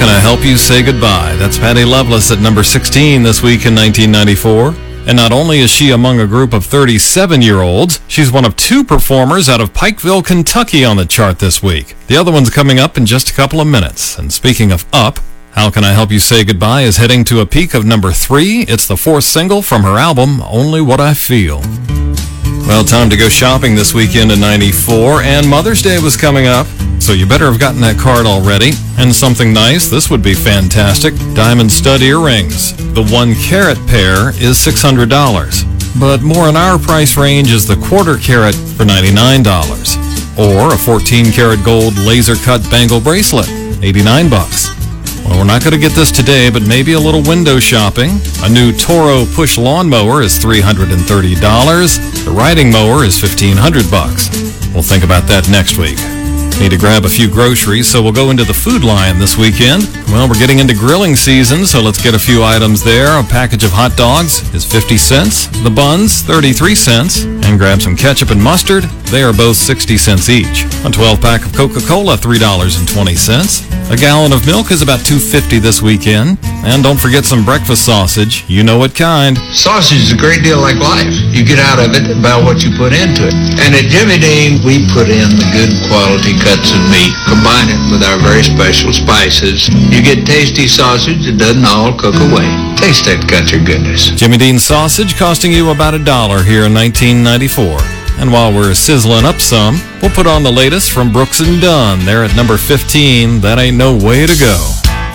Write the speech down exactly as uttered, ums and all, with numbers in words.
Can I Help You Say Goodbye? That's Patty Loveless at number sixteen this week in nineteen ninety-four. And not only is she among a group of thirty-seven-year-olds, she's one of two performers out of Pikeville, Kentucky on the chart this week. The other one's coming up in just a couple of minutes. And speaking of up, How Can I Help You Say Goodbye is heading to a peak of number three. It's the fourth single from her album, Only What I Feel. Well, time to go shopping this weekend in ninety-four, and Mother's Day was coming up, so you better have gotten that card already. And something nice, this would be fantastic, diamond stud earrings. The one carat pair is six hundred dollars, but more in our price range is the quarter carat for ninety-nine dollars, or a fourteen karat gold laser cut bangle bracelet, eighty-nine bucks. Well, we're not going to get this today, but maybe a little window shopping. A new Toro push lawnmower is three hundred thirty dollars. The riding mower is fifteen hundred bucks. We'll think about that next week. Need to grab a few groceries, so we'll go into the Food Lion this weekend. Well, we're getting into grilling season, so let's get a few items there. A package of hot dogs is fifty cents. The buns, thirty-three cents. And grab some ketchup and mustard. They are both sixty cents each. A twelve pack of Coca-Cola, three dollars and twenty cents. A gallon of milk is about two dollars and fifty cents this weekend. And don't forget some breakfast sausage. You know what kind. Sausage is a great deal like life. You get out of it about what you put into it. And at Jimmy Dean, we put in the good quality cuts of meat, combine it with our very special spices. You get tasty sausage that doesn't all cook away. Taste that country goodness. Jimmy Dean sausage costing you about a dollar here in nineteen ninety-four. And while we're sizzling up some, we'll put on the latest from Brooks and Dunn. They're at number fifteen. That Ain't No Way to Go.